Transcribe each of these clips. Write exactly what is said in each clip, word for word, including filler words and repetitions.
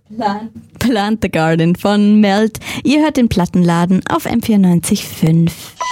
Plant, Plant the Garden von Melt. Ihr hört den Plattenladen auf M vierundneunzig Komma fünf.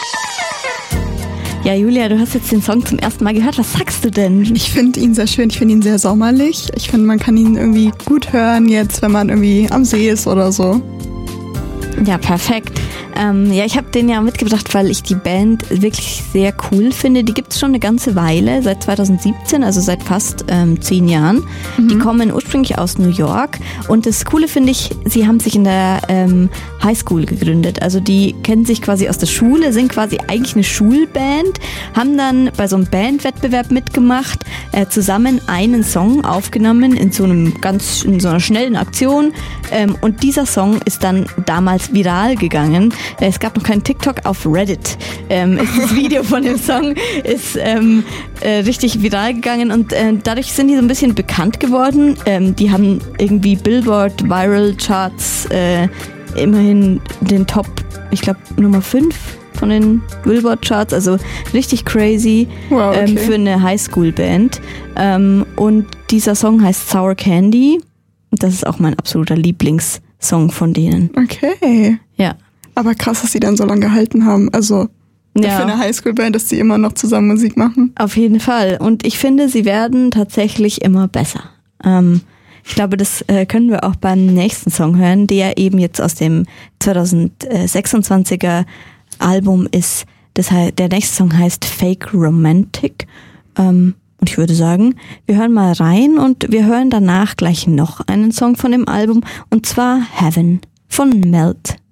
Ja, Julia, du hast jetzt den Song zum ersten Mal gehört. Was sagst du denn? Ich finde ihn sehr schön. Ich finde ihn sehr sommerlich. Ich finde, man kann ihn irgendwie gut hören jetzt, wenn man irgendwie am See ist oder so. Ja, perfekt. Ähm, ja, ich habe den ja mitgebracht, weil ich die Band wirklich sehr cool finde. Die gibt es schon eine ganze Weile, seit zwanzig siebzehn, also seit fast ähm, zehn Jahren. Mhm. Die kommen ursprünglich aus New York und das Coole finde ich, sie haben sich in der ähm, Highschool gegründet. Also die kennen sich quasi aus der Schule, sind quasi eigentlich eine Schulband, haben dann bei so einem Bandwettbewerb mitgemacht, äh, zusammen einen Song aufgenommen in so einem ganz, in so einer schnellen Aktion ähm, und dieser Song ist dann damals viral gegangen. Es gab noch keinen TikTok, auf Reddit. Ähm, das Video von dem Song ist ähm, äh, richtig viral gegangen und äh, dadurch sind die so ein bisschen bekannt geworden. Ähm, die haben irgendwie Billboard Viral Charts äh, immerhin den Top, ich glaube Nummer fünf von den Billboard Charts, also richtig crazy. Wow, okay. ähm, für eine Highschool-Band. Ähm, und dieser Song heißt Sour Candy. Das ist auch mein absoluter Lieblingssong von denen. Okay. Ja. Aber krass, dass sie dann so lange gehalten haben. Also ja. Für eine Highschool-Band, dass sie immer noch zusammen Musik machen. Auf jeden Fall. Und ich finde, sie werden tatsächlich immer besser. Ähm, ich glaube, das äh, können wir auch beim nächsten Song hören, der eben jetzt aus dem zwanzig sechsundzwanziger Album ist. Das heißt, der nächste Song heißt Fake Romantic. Ähm, und ich würde sagen, wir hören mal rein und wir hören danach gleich noch einen Song von dem Album. Und zwar Heaven von Melt.